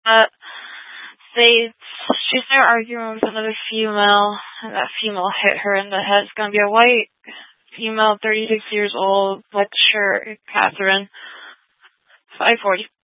But she started arguing with another female, and that female hit her in the head. It's gonna be a white female, 36 years old, like shirt, Catherine. 5:40.